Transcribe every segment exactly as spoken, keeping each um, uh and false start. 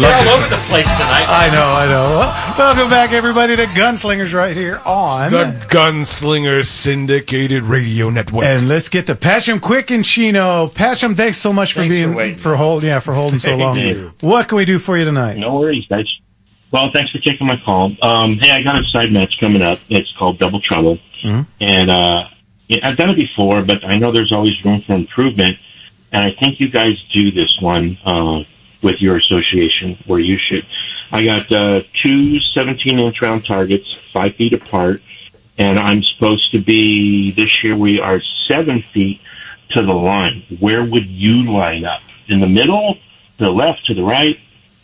You're all over the place tonight. I know, I know. Well, welcome back, everybody, to Gunslingers right here on the Gunslingers Syndicated Radio Network. And let's get to Patcham Quick and Chino. Patcham, thanks so much for Thanks being for, for holding, yeah, for holding so long. you. What can we do for you tonight? No worries, guys. Well, thanks for taking my call. Um, hey, I got a side match coming up. It's called Double Trouble, Mm-hmm. and uh, yeah, I've done it before, but I know there's always room for improvement. And I think you guys do this one uh, with your association, where you should. I got uh, two seventeen-inch round targets, five feet apart, and I'm supposed to be, this year we are seven feet to the line. Where would you line up? In the middle, to the left, to the right?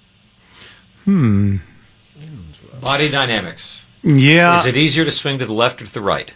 Hmm. Body dynamics. Yeah. Is it easier to swing to the left or to the right?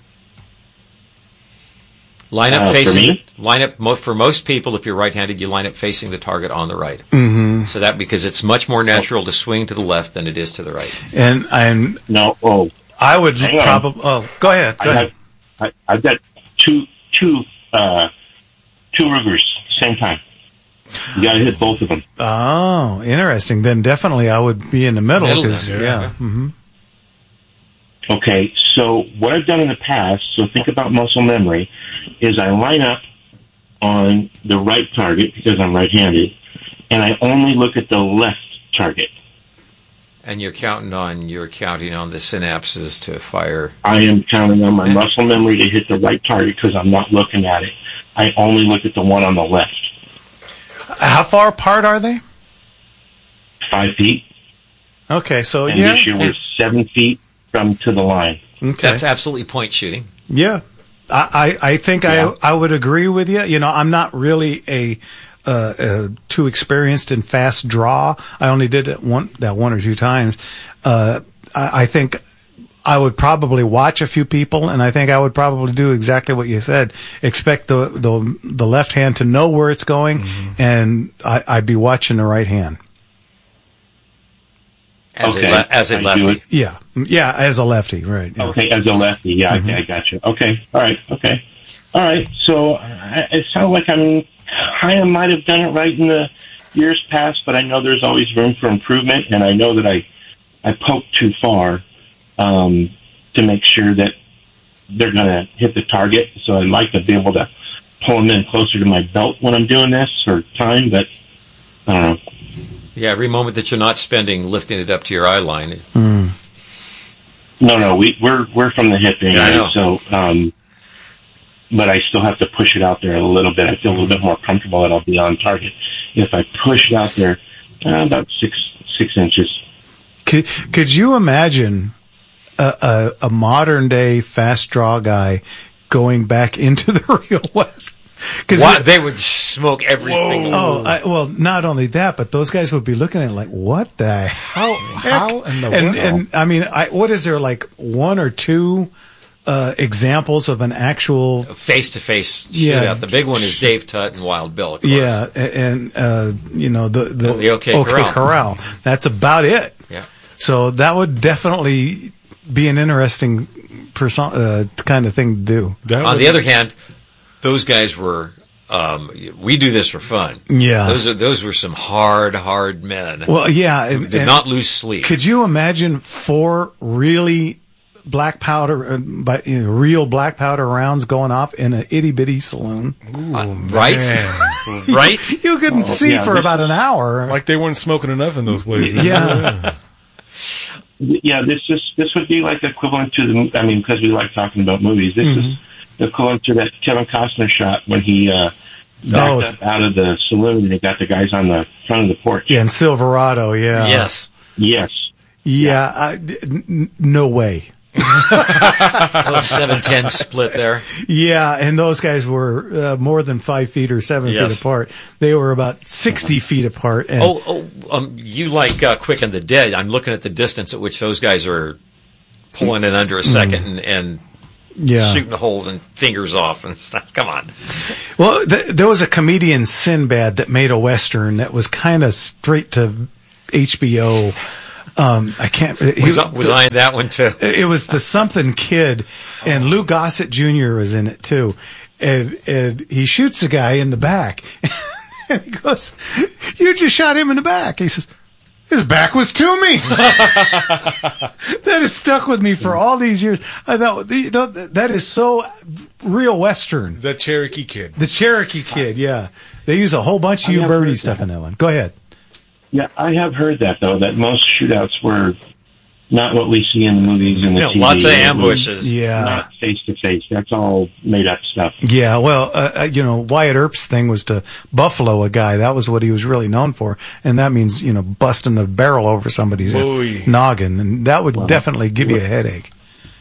Line up Uh, for facing. me? The, line up mo- for most people. If you're right-handed, you line up facing the target on the right. Mm-hmm. So that because it's much more natural to swing to the left than it is to the right. And and No, oh, I would Hang on. probably. Oh, go ahead. Go I ahead. have, I, I've got two, two, uh, two Rugers, same time. You got to hit both of them. Oh, interesting. Then definitely I would be in the middle Middle because then, yeah. yeah. Mm-hmm. Okay, so what I've done in the past, so think about muscle memory, is I line up on the right target because I'm right-handed, and I only look at the left target. And you're counting on you're counting on the synapses to fire. I am counting on my muscle memory to hit the right target because I'm not looking at it. I only look at the one on the left. How far apart are they? Five feet, Okay, so and yeah. this year we're seven feet from to the line. Okay. That's absolutely point shooting. Yeah, I, I, I think Yeah. I I would agree with you. You know, I'm not really a uh, uh, too experienced in fast draw. I only did it one that one or two times. Uh, I, I think I would probably watch a few people, and I think I would probably do exactly what you said. Expect the the, the left hand to know where it's going, mm-hmm. and I, I'd be watching the right hand. As Okay. a le- as a I do lefty. it. Yeah, yeah, as a lefty, right? Yeah. Okay, as a lefty, yeah, Mhm. okay, I got you. Okay, all right, okay, all right. So I, it sounds like I'm kind of might have done it right in the years past, but I know there's always room for improvement, and I know that I I poked too far um, to make sure that they're going to hit the target. So I'd like to be able to pull them in closer to my belt when I'm doing this or time, but I don't know. Yeah, every moment that you're not spending lifting it up to your eye line. Mm. No, no, we, we're we're from the hip anyway, Yeah, I know. so um, but I still have to push it out there a little bit. I feel a little bit more comfortable that I'll be on target if I push it out there uh, about six six inches. Could could you imagine a, a, a modern day fast draw guy going back into the Real West? What? They would smoke everything. Oh, I, well, not only that, but those guys would be looking at it like, what the hell? How in the and, world? and I mean, I, what is there, like one or two uh, examples of an actual Face-to-face Yeah. shootout. The big one is Dave Tutt and Wild Bill, of course. Yeah, a- and uh, you know the the, Oh, the OK Corral. Corral. That's about it. Yeah. So that would definitely be an interesting person, uh, kind of thing to do. That On would- the other hand, those guys were. Um, we do this for fun. Yeah. Those are those were some hard, hard men. Well, yeah, who and, did and not lose sleep. Could you imagine four really black powder, uh, by, you know, real black powder rounds going off in an itty bitty saloon? Uh, right? right? You couldn't Oh, see yeah, for this about an hour. Like they weren't smoking enough in those places. Yeah. Yeah, this is this would be like equivalent to the. I mean, because we like talking about movies. This Mhm. is equivalent to that Kevin Costner shot when he uh, backed Oh. up out of the saloon and he got the guys on the front of the porch. Yeah, in Silverado, yeah. Yes. Yes. Yeah, I, n- n- no way. A little seven ten split there. Yeah, and those guys were uh, more than five feet or seven Yes. feet apart. They were about sixty feet apart. And Oh, oh um, you like uh, Quick and the Dead. I'm looking at the distance at which those guys are pulling it under a second and, and yeah. shooting holes and fingers off and stuff. Come on. Well, th- there was a comedian, Sinbad, that made a Western that was kind of straight to H B O. Um, I can't. He, Was, was I in that one too? It was the Something Kid, and Lou Gossett Junior was in it too. And, and he shoots the guy in the back. And he goes, "You just shot him in the back." He says, His back was to me. That has stuck with me for all these years. I thought, you know, that is so real Western. The Cherokee Kid. The Cherokee Kid, yeah. They use a whole bunch of I you have birdie heard stuff that. in that one. Go ahead. Yeah, I have heard that, though, that most shootouts were not what we see in the movies and the Yeah, T V. lots of It was ambushes. Yeah. Not face-to-face. That's all made-up stuff. Yeah, well, uh, uh, you know, Wyatt Earp's thing was to buffalo a guy. That was what he was really known for. And that means, you know, busting the barrel over somebody's Boy. noggin. And that would Well, definitely give you a headache.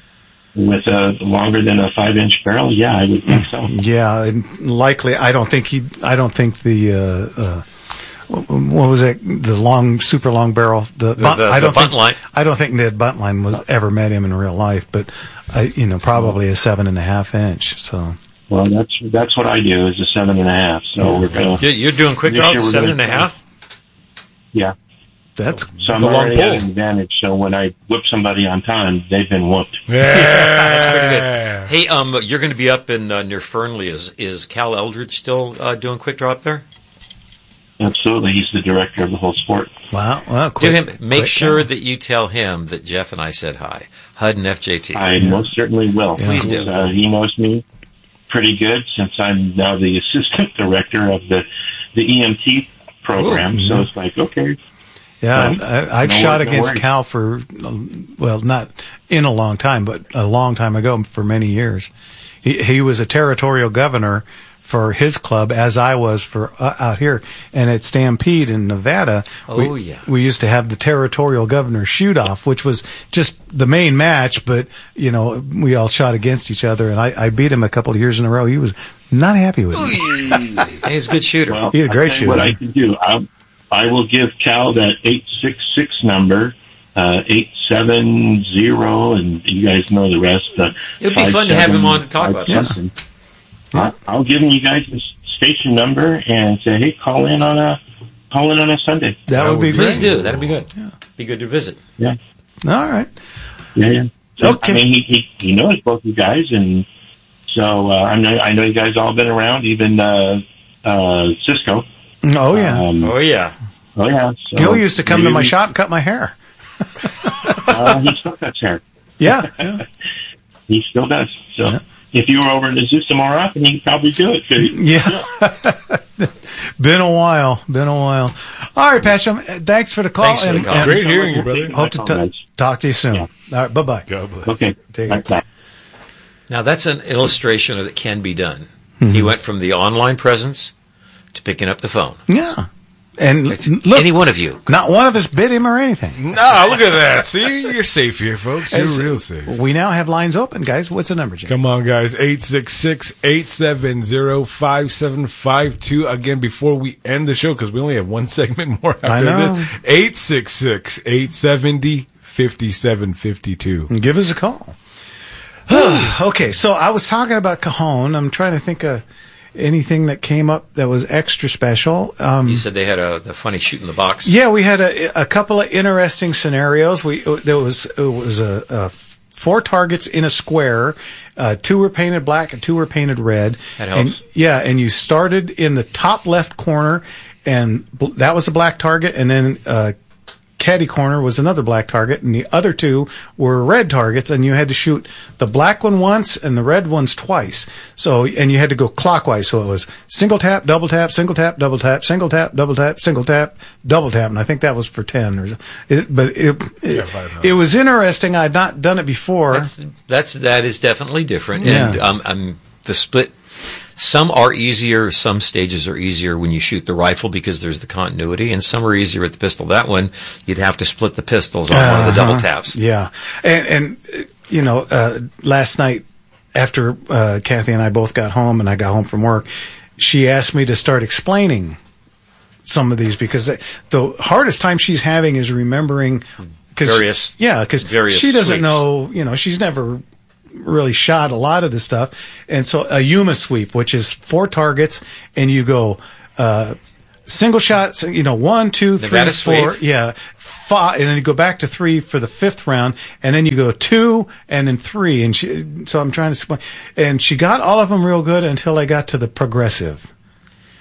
With a longer than a five-inch barrel, yeah, I would think so. Yeah, and likely, I don't think he, I don't think the, uh, uh, what was it? The long, super long barrel. The, The- bunt- the- I the don't think, Buntline. I don't think Ned Buntline was ever met him in real life, but I, you know, probably a seven and a half inch. So Well, that's that's what I do, is a seven and a half. So we're going to... You're, you're doing quick This draw year we're seven gonna and a half? Yeah. that's So It's I'm a long already at pole. an advantage. So when I whip somebody on time, they've been whooped. Yeah. That's pretty good. Hey, um, you're going to be up in uh, near Fernley. Is is Cal Eldridge still uh, doing quick draw up there? Absolutely. He's the director of the whole sport. wow. Well, Do quick, him. Make quick sure down. that you tell him that Jeff and I said hi. H U D and F J T. I most certainly will. Please do. Uh, he knows me pretty good since I'm now the assistant director of the, the E M T program. Ooh, so it's like, okay. Yeah, So, I, I've no shot wor- no against worries. Cal for, um, well, not in a long time, but a long time ago for many years. He, he was a territorial governor for his club, as I was for uh, out here. And at Stampede in Nevada, Oh, we, yeah. we used to have the territorial governor shoot off, which was just the main match, but, you know, we all shot against each other, and I, I beat him a couple of years in a row. He was not happy with me. Hey, he's a good shooter. Well, He's a great I'll tell you what shooter. I can do. I'll, I will give Cal that eight six six number, uh, eight seven zero, and you guys know the rest. Uh, It'd be fun to have him on to talk about this. something. I'll, I'll give you guys the station number and say, hey, call in on a call in on a Sunday. That would be Please great. do. That'd be good. Be good to visit. Yeah, All right. yeah, yeah. So, Okay. I mean, he, he he knows both you guys, and so uh, I know I know you guys all been around, even uh, uh, Cisco. Oh, yeah. Um, Oh yeah. oh yeah. So Gil used to come to maybe my we- shop and cut my hair. Uh, he still cuts hair. Yeah. yeah. He still does. So Yeah. if you were over in Azusa more often, he could probably do it. 'cause- Yeah. Been a while. Been a while. All right, Patchum. uh, Thanks for the call. Thanks for the and, call. and Great hearing you, brother. Hope to t- talk to you soon. Yeah. All right. Bye-bye. God bless. Okay. Take Bye- it. bye. Now that's an illustration of that can be done. Mm-hmm. He went from the online presence to picking up the phone. Yeah. And It's look, any one of you. not one of us bit him or anything. No, look at that. See, you're safe here, folks. You're As- real safe. We now have lines open, guys. What's the number, Jim? Come on, guys. eight six six, eight seven zero, five seven five two. Again, before we end the show, because we only have one segment more after I know. this. eight six six, eight seven zero, five seven five two. Give us a call. Okay, so I was talking about Cajon. I'm trying to think of anything that came up that was extra special. Um, You said they had a the funny shoot in the box. Yeah, we had a, a couple of interesting scenarios. We there was it was a, a four targets in a square. Uh, two were painted black and two were painted red. That helps. And, yeah, and you started in the top left corner, and bl- that was a black target, and then uh, caddy corner was another black target, and the other two were red targets, and you had to shoot the black one once and the red ones twice. So, and you had to go clockwise. So it was single tap, double tap, single tap, double tap, single tap, double tap, single tap, double tap, and I think that was for ten. Or, it, but it it, five it was interesting. I'd not done it before. That's that's that is definitely different. Yeah. And um, um, the split. Some are easier. Some stages are easier when you shoot the rifle because there's the continuity, and some are easier with the pistol. That one, you'd have to split the pistols on one of the double Uh-huh. taps. Yeah, and and uh, you know, uh, last night after uh, Kathy and I both got home, and I got home from work, she asked me to start explaining some of these because the, the hardest time she's having is remembering. Cause Various- yeah, because various she doesn't sweeps. know. You know, she's never really shot a lot of this stuff, and so a Yuma sweep, which is four targets, and you go. Uh, Single shots, you know, one, two, three, Nevada four, sweep. yeah, five, and then you go back to three for the fifth round, and then you go two, and then three, and she, so I'm trying to explain, and she got all of them real good until I got to the progressive.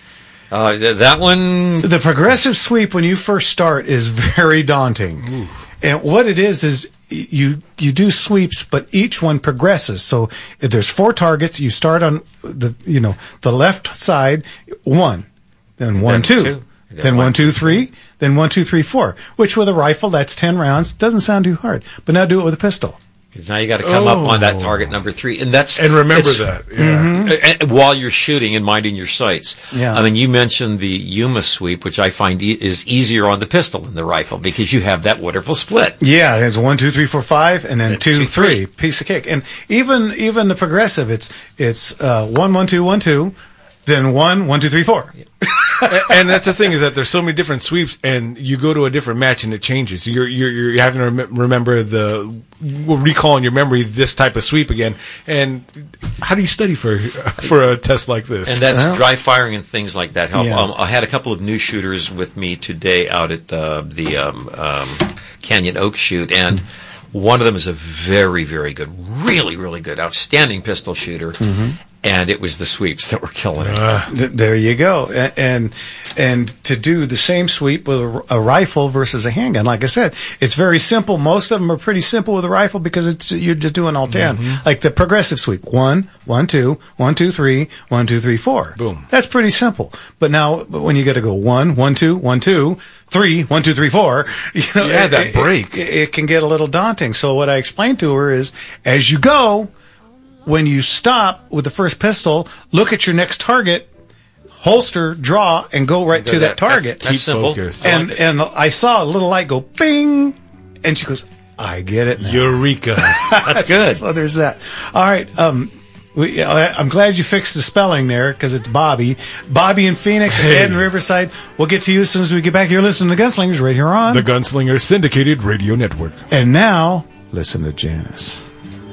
Uh, th- that one, The progressive sweep when you first start is very daunting. Ooh. And what it is is you you do sweeps, but each one progresses. So if there's four targets, you start on the you know the left side, one, then one, Then two, two. then, Then one, one, two, two, three, then one, two, three, four. Which with a rifle, that's ten rounds. Doesn't sound too hard. But now do it with a pistol. because now you got to come Oh. up on that target number three, and that's And remember it's- that. Yeah. Uh, uh, while you're shooting and minding your sights. Yeah. I mean, you mentioned the Yuma sweep, which I find e- is easier on the pistol than the rifle because you have that wonderful split. Yeah, it's one, two, three, four, five, and then Then two, two, three. three. Piece of cake. And even even the progressive, it's it's uh, one, one, two, one, two, then one, one, two, three, four. and, and that's the thing is that there's so many different sweeps, and you go to a different match and it changes. You're you're, you're having to rem- remember the we'll recall in your memory this type of sweep again. And how do you study for for a test like this? And that's Well- dry firing and things like that help. Yeah. Um, I had a couple of new shooters with me today out at uh, the um, um, Canyon Oak shoot, and one of them is a very, very good, really, really good, outstanding pistol shooter. And it was the sweeps that were killing it. Th- There you go. A- And and to do the same sweep with a, a rifle versus a handgun, like I said, it's very simple. Most of them are pretty simple with a rifle because it's you're just doing all ten. Like the progressive sweep: one, one, two, one, two, three, one, two, three, four. Boom. That's pretty simple. But now, but when you got to go one, one, two, one, two, three, one, two, three, four, you know, Yeah, it- that it- break. It, it can get a little daunting. So what I explained to her is, as you go. When you stop with the first pistol, look at your next target, holster, draw, and go right to that target. That's Keep simple. focused. I like And it. and I saw a little light go bing, and she goes, "I get it now." Eureka. That's good. So there's that. All right. Um, we, I- I'm glad you fixed the spelling there because it's Bobby. Bobby in Phoenix, Hey. Ed in Riverside. We'll get to you as soon as we get back. You're listening to Gunslingers right here on. The Gunslinger Syndicated Radio Network. And now, listen to Janice.